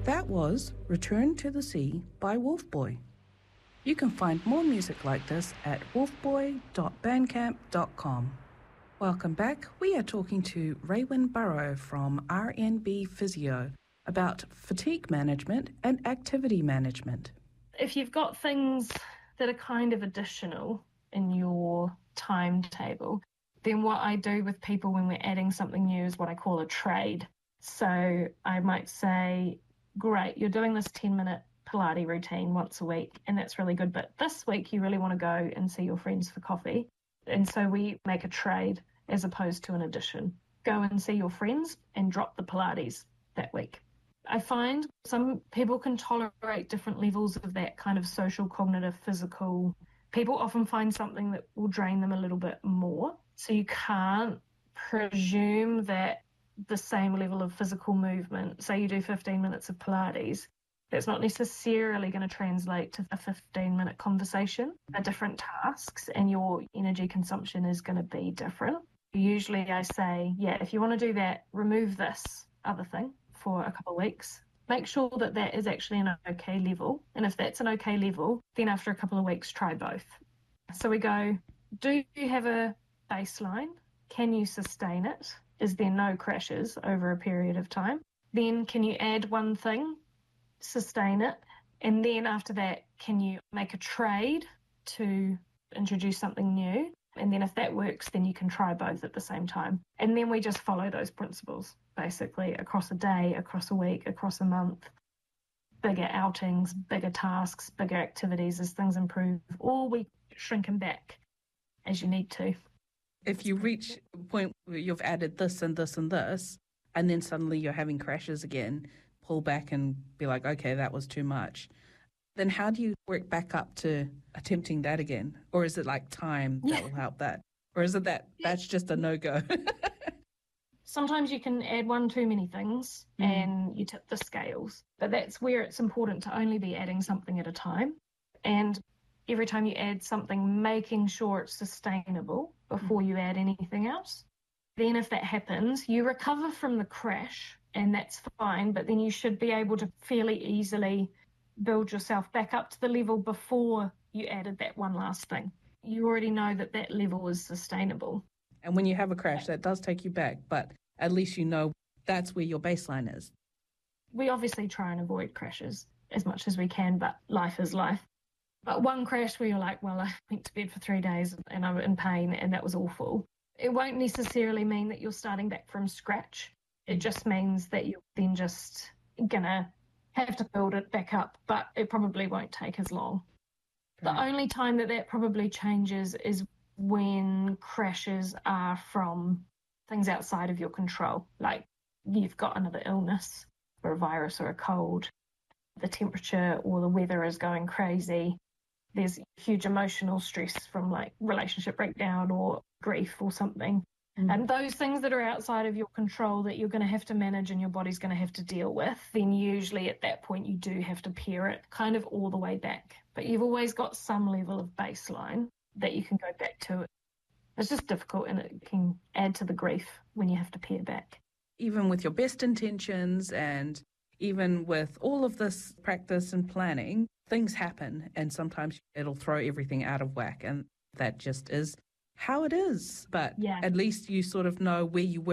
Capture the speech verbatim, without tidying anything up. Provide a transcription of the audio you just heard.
That was Return to the Sea by Wolfboy. You can find more music like this at wolfboy dot bandcamp dot com. Welcome back. We are talking to Raewyn Burrow from R N B Physio about fatigue management and activity management. If you've got things that are kind of additional in your timetable, then what I do with people when we're adding something new is what I call a trade. So I might say, great, you're doing this ten-minute Pilates routine once a week, and that's really good, but this week you really want to go and see your friends for coffee. And so we make a trade as opposed to an addition. Go and see your friends and drop the Pilates that week. I find some people can tolerate different levels of that kind of social, cognitive, physical. People often find something that will drain them a little bit more. So you can't presume that the same level of physical movement, say you do fifteen minutes of Pilates, that's not necessarily going to translate to a fifteen-minute conversation. They're different tasks and your energy consumption is going to be different. Usually I say, yeah, if you want to do that, remove this other thing for a couple of weeks. Make sure that that is actually an okay level. And if that's an okay level, then after a couple of weeks, try both. So we go, do you have a baseline? Can you sustain it? Is there no crashes over a period of time? Then can you add one thing, sustain it? And then after that, can you make a trade to introduce something new? And then if that works, then you can try both at the same time. And then we just follow those principles, basically, across a day, across a week, across a month. Bigger outings, bigger tasks, bigger activities as things improve, or we shrink them back as you need to. If you reach a point where you've added this and this and this, and then suddenly you're having crashes again, pull back and be like, okay, that was too much. Then how do you work back up to attempting that again? Or is it like time that Yeah. will help that? Or is it that that's just a no-go? Sometimes you can add one too many things mm. and you tip the scales. But that's where it's important to only be adding something at a time. And every time you add something, making sure it's sustainable before you add anything else. Then if that happens, you recover from the crash and that's fine, but then you should be able to fairly easily build yourself back up to the level before you added that one last thing. You already know that that level is sustainable. And when you have a crash, that does take you back, but at least you know that's where your baseline is. We obviously try and avoid crashes as much as we can, but life is life. But one crash where you're like, well, I went to bed for three days and I'm in pain and that was awful. It won't necessarily mean that you're starting back from scratch. It just means that you're then just going to have to build it back up, but it probably won't take as long. Right. The only time that that probably changes is when crashes are from things outside of your control, like you've got another illness or a virus or a cold, the temperature or the weather is going crazy. There's huge emotional stress from like relationship breakdown or grief or something. Mm. And those things that are outside of your control that you're going to have to manage and your body's going to have to deal with, then usually at that point you do have to pare it kind of all the way back. But you've always got some level of baseline that you can go back to. It's just difficult and it can add to the grief when you have to pare back. Even with your best intentions and even with all of this practice and planning, things happen and sometimes it'll throw everything out of whack, and that just is how it is. But yeah. At least you sort of know where you were